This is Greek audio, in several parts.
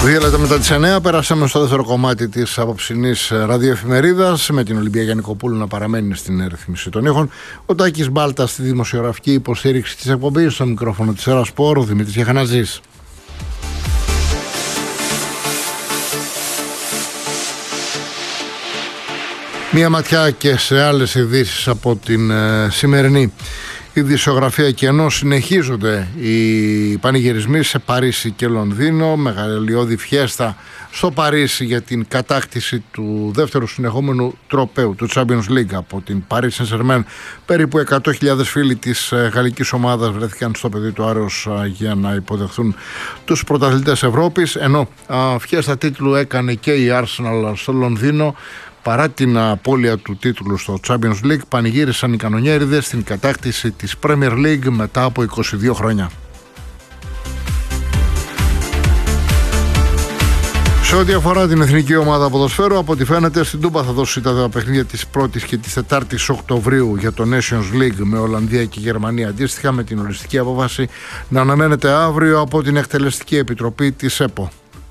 2 λεπτά μετά τις 9 περάσαμε στο δεύτερο κομμάτι της απόψινής ραδιοεφημερίδας, με την Ολυμπία Γιαννικοπούλου να παραμένει στην ρύθμιση των ήχων, ο Τάκης Μπάλτας στη δημοσιογραφική υποστήριξη της εκπομπής, στο μικρόφωνο της Ερασπορ, ο Δημήτρης Γεχαναζής. Μία ματιά και σε άλλες ειδήσεις από την σημερινή ειδησιογραφία, και ενώ συνεχίζονται οι πανηγυρισμοί σε Παρίσι και Λονδίνο, μεγαλειώδη φιέστα στο Παρίσι για την κατάκτηση του δεύτερου συνεχόμενου τροπαίου του Champions League από την Paris Saint-Germain, περίπου 100.000 φίλοι της γαλλικής ομάδας βρέθηκαν στο πεδίο του Άρεος για να υποδεχθούν τους πρωταθλητές Ευρώπης, ενώ φιέστα τίτλου έκανε και η Arsenal στο Λονδίνο. Παρά την απώλεια του τίτλου στο Champions League, πανηγύρισαν οι κανονιέριδες στην κατάκτηση της Premier League μετά από 22 χρόνια. Σε ό,τι αφορά την εθνική ομάδα ποδοσφαίρου, από ό,τι φαίνεται στην Τούμπα θα δώσει τα παιχνίδια της 1ης και της 4ης Οκτωβρίου για το Nations League με Ολλανδία και Γερμανία αντίστοιχα, με την οριστική απόφαση να αναμένεται αύριο από την Εκτελεστική Επιτροπή της ΕΠΟ.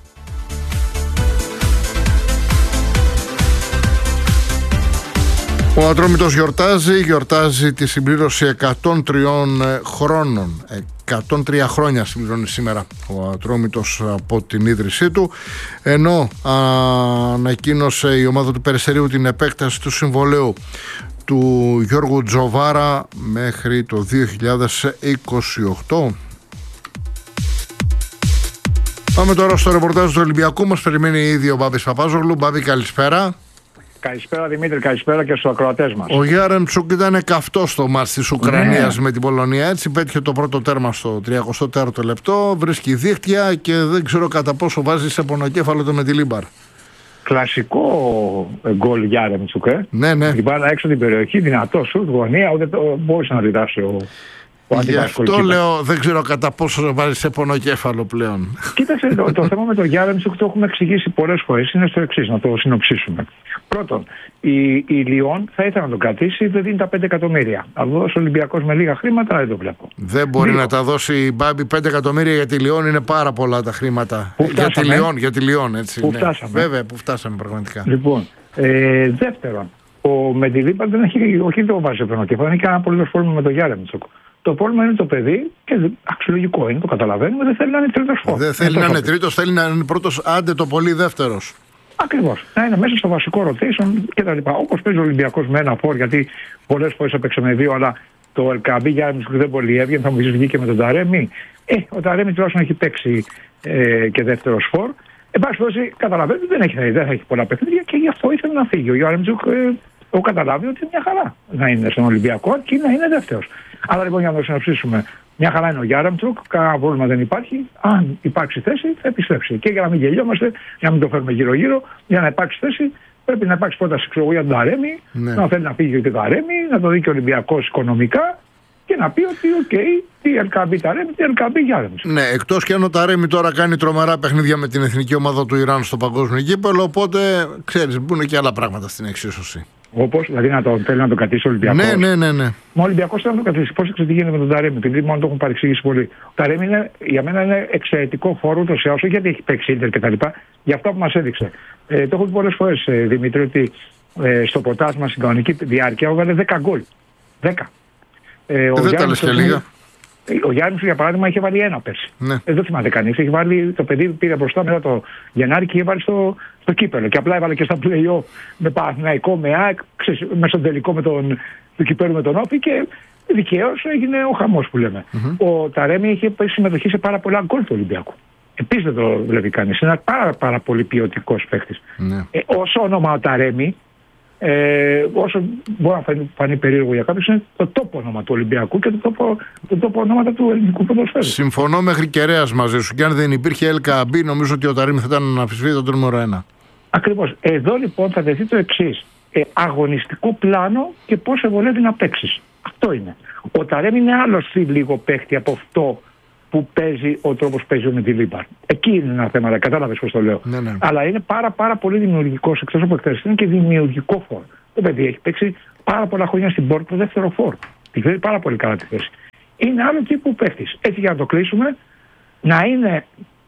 Ο Ατρόμητος γιορτάζει τη συμπλήρωση 103 χρόνων. 103 χρόνια συμπληρώνει σήμερα ο Ατρόμητος από την ίδρυσή του, ενώ ανακοίνωσε η ομάδα του Περιστερίου την επέκταση του συμβολαίου του Γιώργου Τζοβάρα μέχρι το 2028. Πάμε τώρα στο ρεπορτάζ του Ολυμπιακού. Μας περιμένει ήδη ο Μπάμπης Παπάζογλου. Μπάμπη, καλησπέρα. Καλησπέρα Δημήτρη, καλησπέρα και στους ακροατές μας. Ο Γιάρεμτσουκ ήταν καυτό στο μάτς της Ουκρανίας με την Πολωνία. Έτσι πέτυχε το πρώτο τέρμα στο 34ο λεπτό. Βρίσκει δίχτυα και δεν ξέρω κατά πόσο βάζει σε πονοκέφαλο το Μεντιλίμπαρ. Κλασικό γκολ Γιάρεμτσουκ. Ναι. Την μπάλα έξω την περιοχή, δυνατό σουτ, γωνία, ούτε μπορούσε να διδάσει ο Γι' αυτό λέω, δεν ξέρω κατά πόσο βάζει σε πονοκέφαλο πλέον. Κοίταξε, το θέμα με τον Γιάρεμτσουκ το έχουμε εξηγήσει πολλές φορές. Είναι στο εξής, να το συνοψίσουμε. Πρώτον, η Λιόν θα ήθελε να το κρατήσει, δεν δίνει τα 5 εκατομμύρια. Θα δώσει ο Ολυμπιακός με λίγα χρήματα, δεν το βλέπω. Δεν μπορεί να τα δώσει η Μπάμπη 5 εκατομμύρια για τη Λιόν, είναι πάρα πολλά τα χρήματα. Για τη Λιόν, έτσι. Που φτάσαμε. Βέβαια, που φτάσαμε πραγματικά. Λοιπόν, δεύτερον, ο Μεντιλίμπαρ δεν έχει, όχι το βάζει σε κεφάλι, δεν έχει κανένα πολύ πρόβλημα με τον Γιάρεμτσουκ. Το πρόβλημα είναι το παιδί, και αξιολογικό είναι, το καταλαβαίνουμε, δεν θέλει να είναι τρίτος φόρ. Δεν θέλει να είναι τρίτος, θέλει να είναι πρώτος, άντε το πολύ δεύτερος. Ακριβώς. Να είναι μέσα στο βασικό rotation κτλ. Όπως παίζει ο Ολυμπιακός με ένα φόρ, γιατί πολλές φορές έπαιξε με δύο, αλλά το Ελκαμπή Γιάννης δεν πολύ έβγαινε, θα μου πεις βγήκε με τον Ταρέμι. Ο Ταρέμι τουλάχιστον έχει παίξει και δεύτερος φόρ. Εν πάση περιπτώσει, καταλαβαίνετε, δεν θα έχει πολλά παιχνίδια και γι' αυτό ήθελε να φύγει. Ο Γιάννης το καταλάβει ότι είναι μια χαρά να είναι στον Ολυμπιακό και να είναι δεύτερος. Αλλά λοιπόν, για να το συνοψίσουμε, μια χαρά είναι ο Γιάρεμτσουκ, κανένα πρόβλημα δεν υπάρχει. Αν υπάρξει θέση, θα επιστρέψει. Και για να μην γελιόμαστε, για να μην το φέρουμε γύρω-γύρω, για να υπάρξει θέση, πρέπει να υπάρξει πρόταση για τον Ταρέμι, να θέλει να φύγει και ο Ταρέμι, να το δει και ο Ολυμπιακός οικονομικά και να πει ότι, τι Ελκαμπή Ταρέμι, τι Ελκαμπή Γιάρεμτσουκ. Ναι, εκτός και αν ο Ταρέμι τώρα κάνει τρομερά παιχνίδια με την εθνική ομάδα του Ιράν στο παγκόσμιο κύπελλο, οπότε ξέρεις, μπουν και άλλα πράγματα στην εξίσωση. Όπως, δηλαδή θέλει να το κρατήσει ο Ολυμπιακός. Ναι. Μα ο Ολυμπιακός θέλει να το κρατήσει. Πώς ξέρετε τι γίνεται με τον Ταρέμι, επειδή μόνο το έχουν παρεξηγήσει πολύ. Ο Ταρέμι για μένα είναι εξαιρετικό φόρο, ούτως ή άλλως, γιατί έχει παίξει ίντερ κτλ. Για αυτό που μας έδειξε. Το έχω πει πολλές φορές, Δημήτρη, ότι στο πρωτάθλημα στην κανονική διάρκεια έβαλε 10 γκολ. 10. Δεν τα λες και λίγα. Ο Γιάννης, για παράδειγμα, είχε βάλει ένα πέρσι. Ναι. Δεν θυμάται κανείς. Έχει βάλει, το παιδί πήρε μπροστά μετά το Γενάρη και είχε βάλει στο κύπελλο. Και απλά έβαλε και στα play-off με Παναθηναϊκό, με ΑΕΚ, μέσα στον τελικό με το κυπέλλο με τον Όφη και δικαίως έγινε ο χαμός που λέμε. Ο Ταρέμι είχε συμμετοχή σε πάρα πολλά γκολ του Ολυμπιακού. Επίσης δεν το βλέπει κανείς. Είναι ένα πάρα πολύ ποιοτικός παίκτης. Ναι. Όσο όνομα ο Ταρέμι, όσο μπορεί να φανεί περίεργο για κάποιους, είναι το τόπο όνομα του Ολυμπιακού και το τόπο ονόματα του ελληνικού ποδοσφαίρου. Συμφωνώ μέχρι κεραίας μαζί σου. Και αν δεν υπήρχε Ελκαμπή, νομίζω ότι ο Ταρέμι θα ήταν αναμφισβήτητο το νούμερο 1. Ακριβώς. Εδώ λοιπόν θα τεθεί το εξής. Αγωνιστικό πλάνο και πώς σε βολεύει να παίξεις. Αυτό είναι. Ο Ταρέμι είναι άλλος λίγο παίχτη από αυτό που παίζει ο τρόπος παίζει ο Μεντιλίμπαρ. Εκεί είναι ένα θέμα, κατάλαβες πώς το λέω. Ναι. Αλλά είναι πάρα πολύ δημιουργικός, εκτός από εκτέλεση, είναι και δημιουργικό φόρ. Το παιδί έχει παίξει πάρα πολλά χρόνια στην πόρτα το δεύτερο φόρ. Τη ξέρει πάρα πολύ καλά τη θέση. Είναι άλλο τύπου παίχτης. Έτσι για να το κλείσουμε, να είναι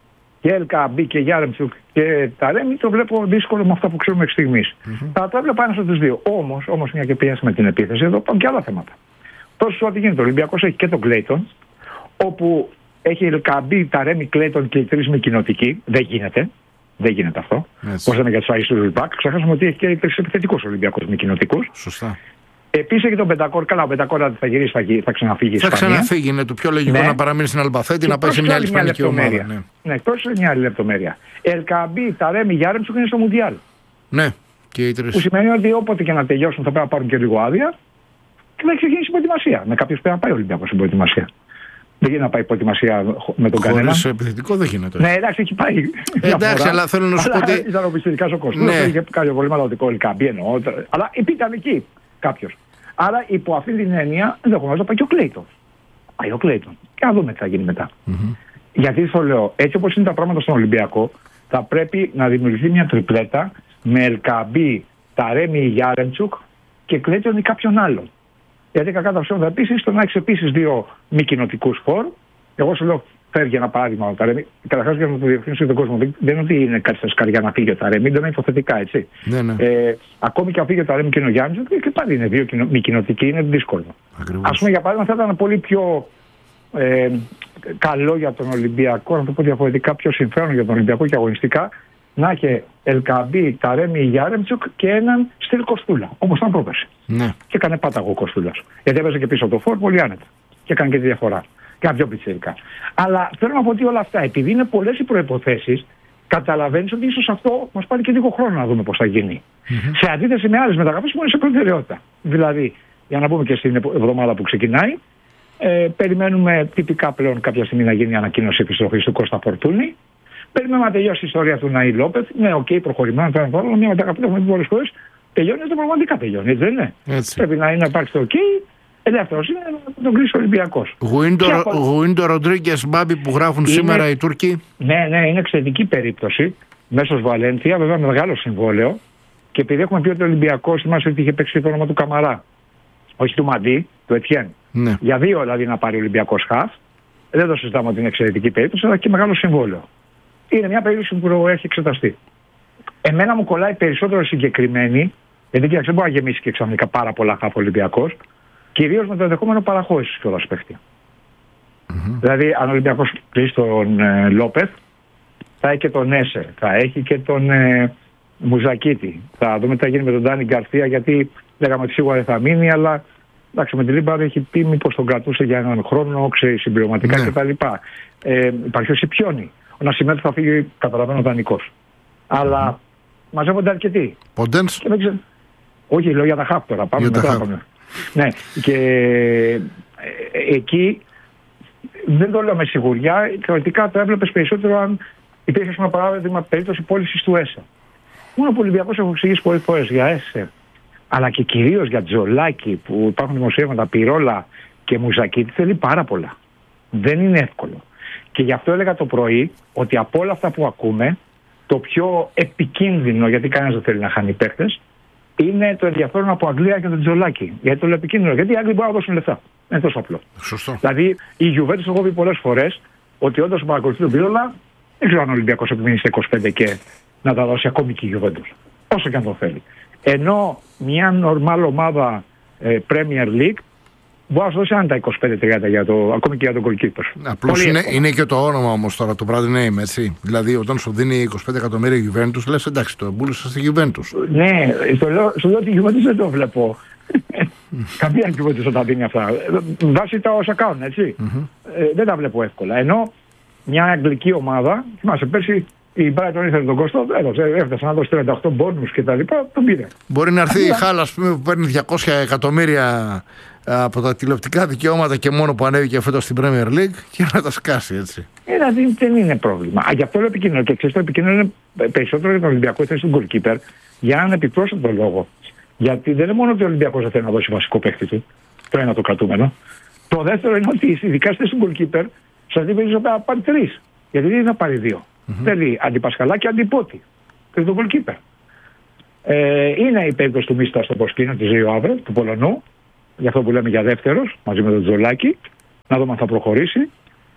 και Ελκαμπή και Γιάρεμτσουκ και Ταρέμι, το βλέπω δύσκολο με αυτά που ξέρουμε μέχρι στιγμής. Θα το έβλεπα ένα από τους δύο. Όμως, μια και πιάσουμε την επίθεση, εδώ πάμε και άλλα θέματα. Τόσο ό,τι γίνεται. Ο Ολυμπιακός έχει και τον Κλέιτον, όπου έχει Ελκαμπή, Ταρέμι, Κλέιτον και οι τρεις με κοινοτικοί. Δεν γίνεται αυτό. Πώς λέμε για τους αριστερούς μπακ. Ξεχάσαμε ότι έχει και τρεις επιθετικούς Ολυμπιακούς με κοινοτικούς. Σωστά. Επίσης έχει τον Πεντακόρ. Καλά, ο Πεντακόρ θα γυρίσει, θα ξαναφύγει. Θα ξαναφύγει. Είναι το πιο λογικό να παραμείνει στην Αλμπαθέτη, να πάει σε μια άλλη ισπανική ομάδα. Ναι, εκτός είναι μια άλλη λεπτομέρεια. Ελκαμπή, Ταρέμι, Γιάρεμτσουκ είναι στο Μουντιάλ. Ναι, και οι τρεις. Που σημαίνει ότι όποτε και να τελειώσουν θα πρέπει να πάρουν και λίγο άδεια και να ξεκινήσει η προετοιμασία. Με κάποιους πρέπει να πάει ο Ολυμπιακός στην προετοιμασία. Δεν γίνεται να πάει προετοιμασία με τον κανένα. Χωρίς επιθετικό δεν γίνεται. Ναι, εντάξει, έχει πάει. Εντάξει, αλλά θέλω να σου πω ότι. Ήταν ο πιστηρικός ο Κωστός. Είχε κάποιο πολύ μαλωτικό Ελκαμπή εννοώ. Αλλά ήταν εκεί κάποιος. Άρα υπό αυτή την έννοια ενδεχομένως να πάει και ο Κλέιτον. Πάει ο Κλέιτον. Και να δούμε τι θα γίνει μετά. Γιατί το λέω, έτσι όπως είναι τα πράγματα στον Ολυμπιακό, θα πρέπει να δημιουργηθεί μια τριπλέτα με Ελκαμπή, Ταρέμι, Γιάρεμτσουκ και Κλέιτον ή κάποιον άλλον. Γιατί κακά τα ψέματα επίσης, το να έχεις επίσης δύο μη κοινοτικούς φορ. Εγώ σου λέω, φεύγει ένα παράδειγμα ο Ταρέμι. Καταρχάς για να το διευθύνω τον κόσμο, δεν είναι ότι είναι κάτι στα σκαριά να φύγει ο Ταρέμι, δεν είναι υποθετικά, έτσι. Ναι. Ακόμη και αν φύγει ο Ταρέμι και ο Γιάννης, και πάλι είναι δύο μη κοινοτικοί, είναι δύσκολο. Ας πούμε, για παράδειγμα, θα ήταν πολύ πιο καλό για τον Ολυμπιακό, να το πω διαφορετικά, πιο συμφέρον για τον Ολυμπιακό και αγωνιστικά, να έχει Ελκαμπή, Ταρέμι, Γιάρεμτσουκ και έναν στυλ Κοστούλα, όπως ήταν πρόπερση. Ναι. Και έκανε πάταγο ο Κοστούλας. Γιατί έπαιζε και πίσω από το φόρ πολύ άνετα. Και έκανε και τη διαφορά. Και πιο πιτσιρικά. Αλλά θέλω να πω ότι όλα αυτά, επειδή είναι πολλές οι προϋποθέσεις, καταλαβαίνεις ότι ίσως αυτό μας πάρει και λίγο χρόνο να δούμε πώς θα γίνει. Σε αντίθεση με άλλες μεταγραφές που είναι σε προτεραιότητα. Δηλαδή, για να πούμε και στην εβδομάδα που ξεκινάει, περιμένουμε τυπικά πλέον κάποια στιγμή να γίνει η ανακοίνωση επιστροφής του Κώστα Φορτούνη. Περιμένουμε να τελειώσει η ιστορία του Ναΐ Λόπεθ. Ναι, οκ, προχωρημένο, αλλά μια μεταγραφή που έχουμε δει πολλές φορές τελειώνει όταν πραγματικά τελειώνει. Έτσι δεν είναι. Έτσι. Πρέπει να υπάρξει το οκ. Ελεύθερος είναι να τον κλείσει ο Ολυμπιακός. Γουίντο, Ροντρίγκες, Μπάμπη που γράφουν σήμερα οι Τούρκοι. Ναι, είναι εξαιρετική περίπτωση. Μέσος Βαλένθια, βέβαια με μεγάλο συμβόλαιο. Και επειδή έχουμε πει ότι ο Ολυμπιακός, θυμάσαι ότι είχε παίξει το όνομα του Καμαρά. Όχι του Μαντί, του Ετιέν. Ναι. Για δύο δηλαδή να πάρει ο Ολυμπιακός χαφ. Δεν το συζητάμε ότι είναι εξαιρετική περίπτωση, αλλά και μεγάλο συμβόλαιο. Είναι μια περίπτωση που έχει εξεταστεί. Εμένα μου κολλάει περισσότερο συγκεκριμένη, γιατί κοίταξε, δεν μπορεί να γεμίσει και ξαφνικά πάρα πολλά χαφ ο Ολυμπιακός. Κυρίως με το ενδεχόμενο παραχώρησης κιόλας παίχτη. Δηλαδή, αν ο Ολυμπιακός κλείσει τον Λόπεθ, θα έχει και τον Έσε, θα έχει και τον Μουζακίτη. Θα δούμε τι θα γίνει με τον Ντάνι Γκαρθία, γιατί λέγαμε ότι σίγουρα δεν θα μείνει, αλλά εντάξει, με τη Λίμπαρ έχει πει μήπως τον κρατούσε για έναν χρόνο, ξέρει, συμπληρωματικά κτλ. Υπάρχει ο Σιπιόνι. Ο Νασιμέτ θα φύγει, καταλαβαίνω, δανεικός. Αλλά μαζεύονται αρκετοί. Ποντένς. Όχι, λέω για τα χάπ τώρα. Πάμε μετά. Ναι, και εκεί δεν το λέω με σιγουριά. Θεωρητικά το έβλεπες περισσότερο αν υπήρχε ένα παράδειγμα περίπτωση πώλησης του ΕΣΕ. Μόνο που ο Ολυμπιακός έχω εξηγήσει πολλές φορές για ΕΣΕ, αλλά και κυρίως για Τζολάκη που υπάρχουν δημοσιεύματα, Πυρόλα και Μουζακίτη, θέλει πάρα πολλά. Δεν είναι εύκολο. Και γι' αυτό έλεγα το πρωί ότι από όλα αυτά που ακούμε, το πιο επικίνδυνο, γιατί κανένας δεν θέλει να χάνει παίκτες, είναι το ενδιαφέρον από Αγγλία και τον Τζολάκη. Γιατί το λέω επικίνδυνο, γιατί οι Άγγλοι μπορούν να δώσουν λεφτά. Είναι τόσο απλό. Σωστό. Δηλαδή η Γιουβέντους, έχω πει πολλές φορές, ότι όντως παρακολουθεί τον Πύρολα, δεν ξέρω αν ο Ολυμπιακός επιμείνει στα 25 και να τα δώσει ακόμη και η Γιουβέντους. Όσο και αν το θέλει. Ενώ μια νορμάλ ομάδα Premier League μπορεί να σου δώσει άντα 25-30 ακόμη και για τον goalkeeper. Απλώς είναι και το όνομα όμως τώρα, το brand name, έτσι. Δηλαδή όταν σου δίνει 25 εκατομμύρια η Juventus, λες εντάξει, το εμπούλησα στη Juventus. Ναι, σου λέω ότι η Juventus δεν το βλέπω. Καμία Juventus όταν δίνει αυτά. Βάσει τα όσα κάνουν, έτσι. Δεν τα βλέπω εύκολα. Ενώ μια αγγλική ομάδα, θυμάσαι πέρσι, η Brighton ήθελε τον Κωστό, έφτασε να δώσει 38 μπόνους και τα λοιπά, τον πήρε. Μπορεί να έρθει η Χάλα, ας πούμε, που παίρνει 200 εκατομμύρια από τα τηλεοπτικά δικαιώματα και μόνο που ανέβηκε φέτος στην Premier League και να τα σκάσει, έτσι. Δηλαδή δεν είναι πρόβλημα. Γι' αυτό λέω επικίνδυνο. Και ξέρεις, το επικίνδυνο είναι περισσότερο για τον Ολυμπιακό θέση του goalkeeper για έναν επιπρόσθετο λόγο. Γιατί δεν είναι μόνο ότι ο Ολυμπιακός δεν θέλει να δώσει βασικό παίκτη του, το ένα το κρατούμενο. Το δεύτερο είναι ότι ειδικά στη θέση του goalkeeper σας δίνει περισσότερο να πάρει 3. Γιατί δεν θα πάρει 2. Θέλει Αντιπασχαλά και Αντιπότη. Και τον goalkeeper. Είναι η περίπτωση του Μίστα στο Ποσκίνο, τη Ζήο Άβρε, του Πολωνού. Γι' αυτό που λέμε για δεύτερος, μαζί με τον Τζολάκη. Να δούμε αν θα προχωρήσει.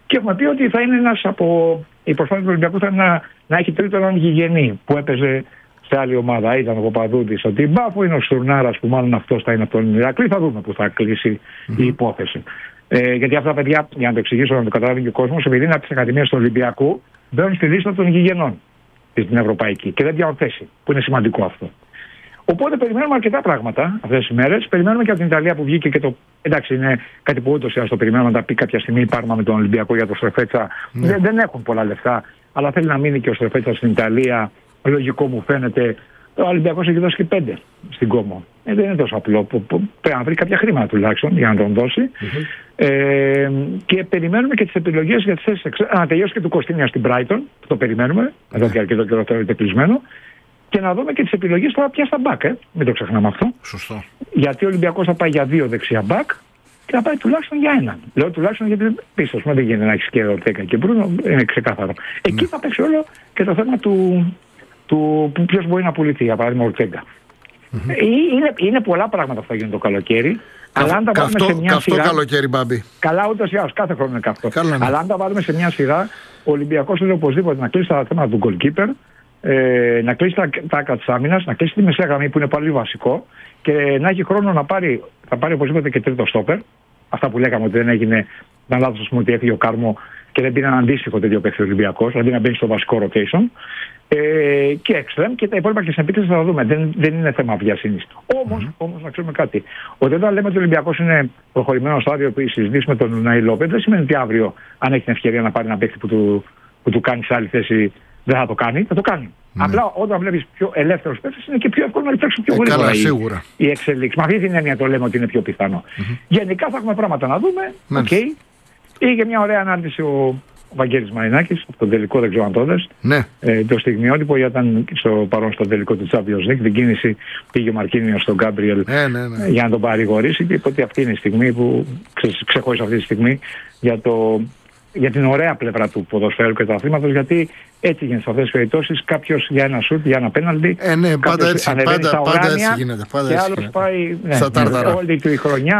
Και έχουμε πει ότι θα είναι η προσπάθεια του Ολυμπιακού θα είναι να έχει τρίτο έναν Γηγενή που έπαιζε σε άλλη ομάδα. Ήταν ο Παπαδούδης, ο Τιμπάφο, είναι ο Στουρνάρας που μάλλον αυτός θα είναι από τον Ηρακλή. Θα δούμε που θα κλείσει η υπόθεση. Γιατί αυτά τα παιδιά, για να το εξηγήσω, να το καταλάβει και ο κόσμος, επειδή είναι από τις ακαδημίες του Ολυμπιακού, μπαίνουν στη λίστα των Γηγενών στην Ευρωπαϊκή και δεν πιάνουν θέση, που είναι σημαντικό αυτό. Οπότε περιμένουμε αρκετά πράγματα αυτές τις μέρες. Περιμένουμε και από την Ιταλία που βγήκε και το. Εντάξει, είναι κάτι που ούτως ή άλλως το περιμένουμε να τα πει κάποια στιγμή η Πάρμα με τον Ολυμπιακό για το Στρεφέτσα. Δεν έχουν πολλά λεφτά, αλλά θέλει να μείνει και ο Στρεφέτσα στην Ιταλία. Λογικό μου φαίνεται. Ο Ολυμπιακός έχει δώσει και 5 στην Κόμο. Δεν είναι τόσο απλό. Πρέπει να βρει κάποια χρήματα τουλάχιστον για να τον δώσει. Και περιμένουμε και τις επιλογές για τις θέσεις. Να τελειώσει και του Κωστίνια στην Brighton, που το περιμένουμε. Εδώ και αρκετό καιρό θεωρείται κλεισμένο. Και να δούμε και τις επιλογές τώρα πια στα μπακ. Μην το ξεχνάμε αυτό. Σωστό. Γιατί ο Ολυμπιακός θα πάει για 2 δεξιά μπακ και θα πάει τουλάχιστον για 1. Λέω τουλάχιστον γιατί πίσω δεν γίνεται να έχει και Ορτέγκα και Μπρούνο, είναι ξεκάθαρο. Εκεί θα παίξει όλο και το θέμα του ποιος μπορεί να πουληθεί, για παράδειγμα Ορτέγκα. Είναι πολλά πράγματα που θα γίνουν το καλοκαίρι. Αλλά αν τα βάλουμε σε μια σειρά. Καλοκαίρι, Μπάμπη. Καλά, ούτως ή άλλως, κάθε χρόνο είναι καυτό. Αλλά αν τα βάλουμε σε μια σειρά, ο Ολυμπιακός θέλει οπωσδήποτε να κλείσει τα θέματα του goalkeeper, να κλείσει τα άκρα της άμυνας, να κλείσει τη μεσαία γραμμή που είναι πολύ βασικό και να έχει χρόνο να πάρει, θα πάρει οπωσδήποτε και τρίτο στόπερ. Αυτά που λέγαμε ότι δεν έγινε, ήταν λάθος ότι έφυγε ο Κάρμο και δεν πήρε ένα αντίστοιχο τέτοιο παίκτη ο Ολυμπιακός, δηλαδή να μπαίνει στο βασικό rotation. Και εξτρέμ και τα υπόλοιπα και στην επίθεση θα τα δούμε. Δεν είναι θέμα βιασύνης. Όμως να ξέρουμε κάτι. Ότι όταν λέμε ότι ο Ολυμπιακός είναι προχωρημένο στάδιο που συζητήσει με τον Ουνάι Λόπε, δεν σημαίνει ότι αύριο, αν έχει την ευκαιρία να πάρει ένα παίκτη που του κάνει σε άλλη θέση, δεν θα το κάνει. Θα το κάνει. Απλά όταν βλέπεις πιο ελεύθερος παίκτης είναι και πιο εύκολο να υπάρξει πιο γρήγορα η εξελίξη. Με αυτή την έννοια το λέμε ότι είναι πιο πιθανό. Γενικά θα έχουμε πράγματα να δούμε. Είχε μια ωραία ανάρτηση ο Βαγγέλης Μαρινάκης, από τον τελικό, δεν ξέρω αν το δες. Το στιγμιότυπο ήταν παρόν στο τελικό του Champions League. Την κίνηση πήγε ο Μαρκίνιος στον Γκάμπριελ για να τον παρηγορήσει. Και είπε ότι αυτή είναι η στιγμή που ξεχώρισε αυτή τη στιγμή για την ωραία πλευρά του ποδοσφαίρου και του αθλήματος. Γιατί έτσι γίνεται σε αυτές τις περιπτώσεις. Κάποιος για ένα σουτ, για ένα πέναλτι. Πάντα έτσι γίνεται. Και άλλος πάει όλη του η χρονιά,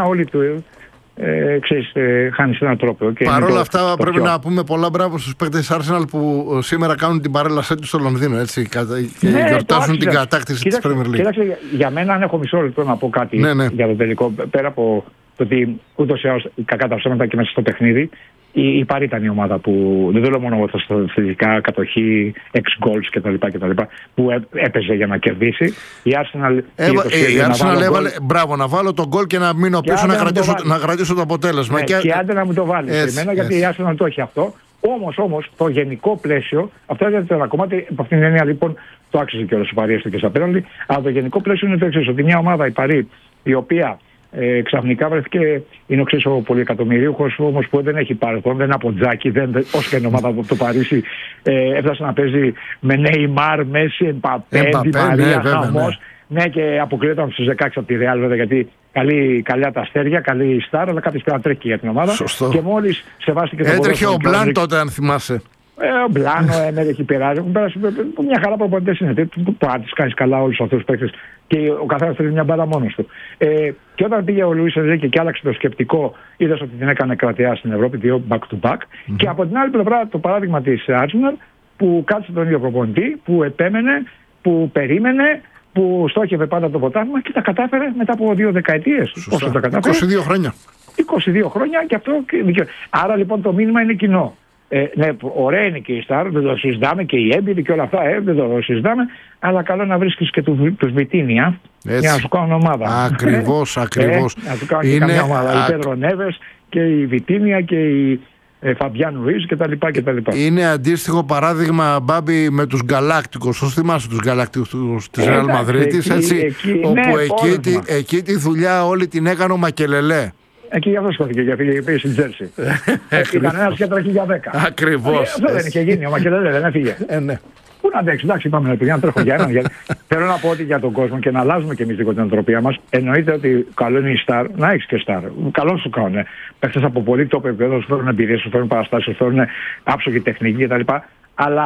χάνει έναν τρόπο. Παρ' όλα αυτά, πρέπει να πούμε πολλά μπράβο στους παίκτες Arsenal που σήμερα κάνουν την παρέλασή τους στο Λονδίνο. Έτσι, και γιορτάζουν την κατάκτηση της Premier League. Κοίταξε, για μένα, αν έχω μισό λεπτό να πω κάτι για το τελικό, πέρα από το ότι ούτως ή άλλως κακά τα ψέματα και μέσα στο παιχνίδι, η Παρί ήταν η ομάδα που δεν λέω μόνο στατιστικά κατοχή, ex-goals κτλ. Που έπαιζε για να κερδίσει. Η Arsenal έβαλε. Μπράβο, να βάλω τον γκολ και να μείνω πίσω να κρατήσω το αποτέλεσμα. Και άντε να μου το βάλει εμένα, γιατί η Arsenal το έχει αυτό. Όμως το γενικό πλαίσιο, αυτό είναι ένα κομμάτι, από αυτήν την έννοια λοιπόν το άξιζε και όλος ο Παρί έστω και στα πέναλτι. Αλλά το γενικό πλαίσιο είναι το εξής, ότι μια ομάδα η Παρί, η οποία ξαφνικά βρέθηκε, είναι ο πολυεκατομμυρίουχος όμως που δεν έχει παρελθόν, δεν είναι από Τζάκι, όσο και είναι ομάδα από το Παρίσι, έφτασε να παίζει με Νέιμαρ, Μέση, Εμπαπέ, Ντι Μαρία, χαμός. Ναι, και αποκλείονταν στους 16 από τη Ρεάλ, βέβαια, γιατί καλά τα αστέρια, καλή στάρ, αλλά κάποιος πρέπει να τρέχει για την ομάδα. Σωστό. Και μόλις σεβάστηκε το έτρεχε ο Μπλάν τότε, αν θυμάσαι. Ο Μπλάνο έχει περάσει. Έχουν περάσει μια χαρά προπονητές είναι. Που αν τις κάνεις καλά όλους αυτούς τους παίκτες και ο καθένας θέλει μια μπάλα μόνος του. Και όταν πήγε ο Λουίς Ενρίκε και άλλαξε το σκεπτικό, είδες ότι την έκανε κρατεά στην Ευρώπη, 2 back-to-back. Και από την άλλη πλευρά το παράδειγμα της Arsenal που κάτσε τον ίδιο προπονητή, που επέμενε, που περίμενε, που στόχευε πάντα το ποτάμι και τα κατάφερε μετά από 2 δεκαετίες. Όσο τα κατάφερε. 22 χρόνια. 22 χρόνια και αυτό. Άρα λοιπόν το μήνυμα είναι κοινό. Ναι, ωραία είναι και η Σταρ, δεν το συζητάμε, και η Έμπειρη και όλα αυτά, δεν το συζητάμε, αλλά καλό να βρίσκεις και τους Βιτίνια για να σου κάνουν ομάδα. Ακριβώς. Να σου κάνουν και καμιά ομάδα. Η Πέδρο Νέβες και η Βιτίνια και η Φαμπιάν Ρουίζ κτλ. Είναι αντίστοιχο παράδειγμα, Μπάμπη, με τους Γκαλάκτικους. Πώς θυμάσαι τους Γκαλάκτικους της Ρεάλ Μαδρίτης, έτσι, όπου εκεί τη δουλειά όλη την έκανε ο Μακελελέ. Εκεί γι' αυτό σκόθηκε και πήγε στην Τζέρσι. Ήταν ένας και τρέχει για 10. Ακριβώς. Αυτό δεν είχε γίνει, ο Μακελελέ δεν έφυγε. Πού να αντέξει, εντάξει, πάμε να πηγαίνω, τρέχω για έναν. Θέλω να πω ότι για τον κόσμο και να αλλάζουμε και εμείς λίγο την ανθρωπία μας, εννοείται ότι καλό είναι η Σταρ, να έχεις και Σταρ. Καλό σου κάνουν. Παίχτες από πολύ τόπο επίπεδο, σου φέρουν εμπειρίες, σου φέρουν παραστάσεις, σου φέρουν άψογη τεχνική κτλ. Αλλά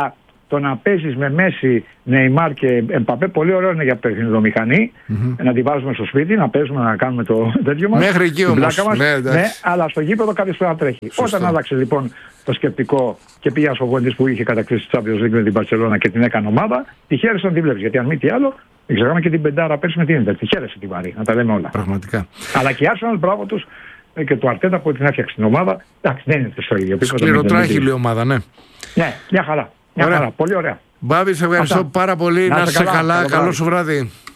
το να παίζεις με Μέση, Νεϊμάρ και Εμπαπέ, πολύ ωραίο είναι για παιχνιδομηχανή. Να τη βάζουμε στο σπίτι, να παίζουμε, να κάνουμε το τέτοιο μας. Μέχρι εκεί όμως. Ναι, αλλά στο γήπεδο κάποιος πρέπει να τρέχει. Σωστό. Όταν άλλαξε λοιπόν το σκεπτικό και πήγε στο γονείς που είχε κατακτήσει τη Champions League με την Μπαρσελόνα και την έκανε ομάδα, τη χαίρεσαι να την βλέπεις. Γιατί αν μη τι άλλο, δεν ξέραμε και την πεντάρα πέρσι με την Ίντερ. Τη χαίρεσαι τη Βαρύ, να τα λέμε όλα. Πραγματικά. Αλλά και η Arsenal, μπράβο τους και το Αρτέτα που την έφτιαξε την ομάδα. Εντάξει, δεν είναι στο ίδιο επίπεδο. Σκληροτράχηλη η ομάδα, ναι. Ναι, μια χαρά. Μια χαρά. Πολύ ωραία. Μπάμπη, σε ευχαριστώ πάρα πολύ. Να είσαι καλά. Καλό σου βράδυ.